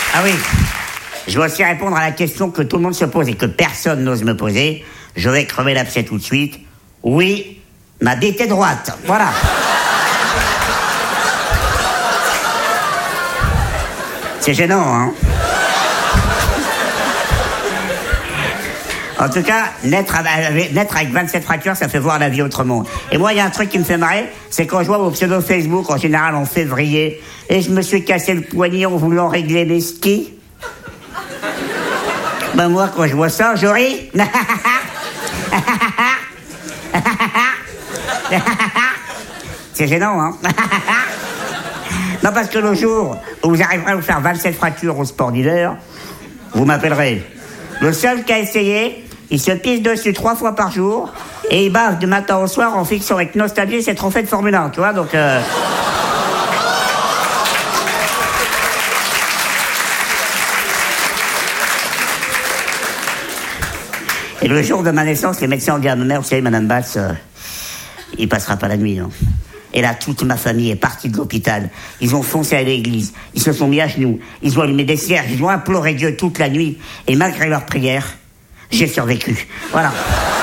Ah oui. Je vais aussi répondre à la question que tout le monde se pose et que personne n'ose me poser. Je vais crever l'abcès tout de suite. Oui, ma bite est droite. Voilà. C'est gênant, hein? En tout cas, naître avec 27 fractures, ça fait voir la vie autrement. Et moi, il y a un truc qui me fait marrer, c'est quand je vois vos pseudo Facebook, en général en février, et je me suis cassé le poignet en voulant régler mes skis. Ben moi, quand je vois ça, je ris. C'est gênant, hein? Non, parce que le jour où vous arriverez à vous faire 27 fractures au sport d'hiver, vous m'appellerez. Le seul qui a essayé, il se pisse dessus 3 fois par jour et il bave du matin au soir en fixant avec nostalgie ses trophées de Formule 1, tu vois, donc... Et le jour de ma naissance, les médecins ont dit à ma mère, vous savez, Madame Batz, il passera pas la nuit, hein. Et là, toute ma famille est partie de l'hôpital. Ils ont foncé à l'église. Ils se sont mis à genoux. Ils ont allumé des cierges. Ils ont imploré Dieu toute la nuit. Et malgré leurs prières, j'ai survécu. Voilà.